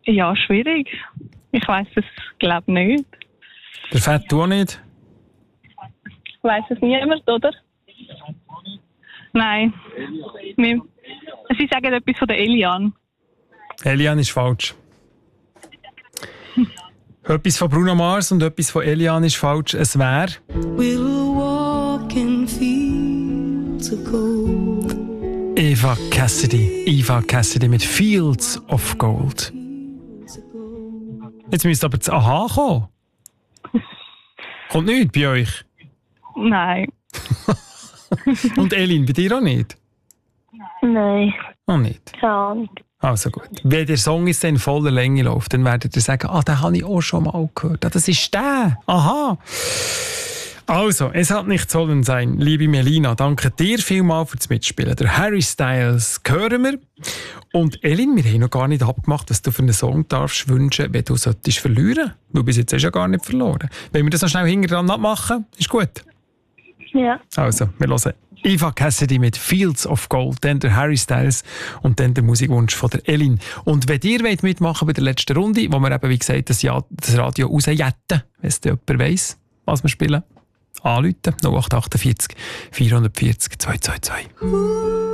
Ja, schwierig. Ich weiss es, glaube nicht. Der Fett auch nicht? Weiss es niemand, oder? Nein. Sie sagen etwas von der Eliane. Eliane ist falsch. Etwas von Bruno Mars und etwas von Eliane ist falsch. Es wäre... We'll walk in fields of gold. Eva Cassidy mit Fields of Gold. Jetzt müsste aber das Aha kommen. Kommt nichts bei euch? Nein. Und Elin, bei dir auch nicht? Nein, Auch nicht. keine Ahnung. Also gut. Wenn der Song jetzt in voller Länge läuft, dann werdet ihr sagen, den habe ich auch schon mal gehört. Das ist der. Aha. Also, es hat nicht sollen sein, liebe Melina. Danke dir vielmals fürs Mitspielen. Der Harry Styles hören wir. Und Elin, wir haben noch gar nicht abgemacht, was du für einen Song darfst wünschen, wenn du solltest verlieren. Du bis jetzt hast ja gar nicht verloren. Wenn wir das noch schnell hinterher abmachen, ist gut. Ja. Also, wir hören Eva Cassidy mit Fields of Gold, dann der Harry Styles und dann der Musikwunsch von der Elin. Und wenn ihr mitmachen wollt bei der letzten Runde, wo wir eben, wie gesagt, das Radio rausjetten, wenn es jemand weiss, was wir spielen, anrufen 0848 440 222.